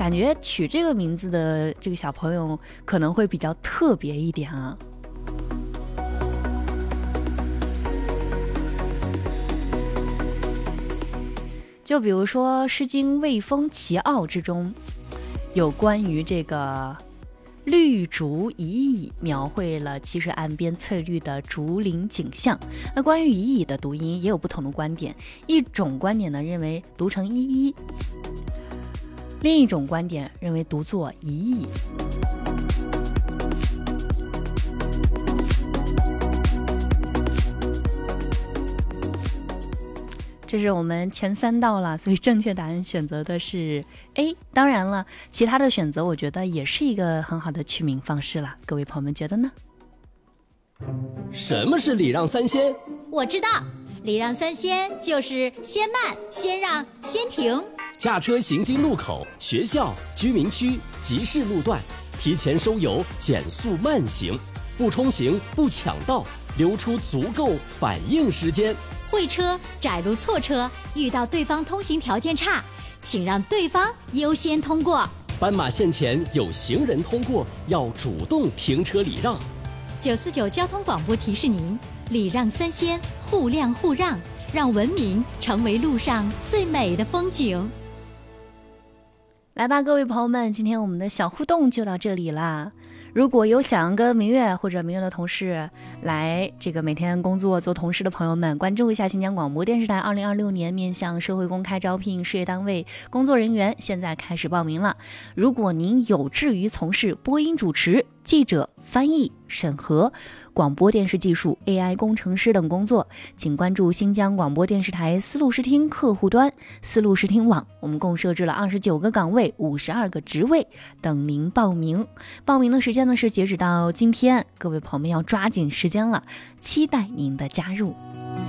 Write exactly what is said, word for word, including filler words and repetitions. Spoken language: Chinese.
感觉取这个名字的这个小朋友可能会比较特别一点啊。就比如说《诗经·卫风·齐奥》之中，有关于这个绿竹旖旎，描绘了淇水岸边翠绿的竹林景象。那关于旖旎的读音也有不同的观点，一种观点呢认为读成依依，另一种观点认为读作旖旎。这是我们前三道了，所以正确答案选择的是 A。 当然了，其他的选择我觉得也是一个很好的取名方式了，各位朋友们觉得呢？ 什么是礼让三先？ 我知道，礼让三先就是先慢、先让、先停。 驾车行经路口、学校、居民区、集市路段，提前收油，减速慢行，不冲行，不抢道，留出足够反应时间。 会车窄路错车，遇到对方通行条件差，请让对方优先通过。 斑马线前有行人通过，要主动停车礼让。 九四九交通广播提示您：礼让三先，互谅互让，让文明成为路上最美的风景。 来吧，各位朋友们，今天我们的小互动就到这里啦。如果有想跟明月或者明月的同事来这个每天工作做同事的朋友们，关注一下新疆广播电视台二零二六年面向社会公开招聘事业单位工作人员，现在开始报名了。如果您有志于从事播音主持、记者、翻译、审核、广播电视技术、A I 工程师等工作，请关注新疆广播电视台丝路视听客户端、丝路视听网，我们共设置了二十九个岗位、五十二个职位等您报名。报名的时间呢是截止到今天，各位朋友们要抓紧时间了，期待您的加入。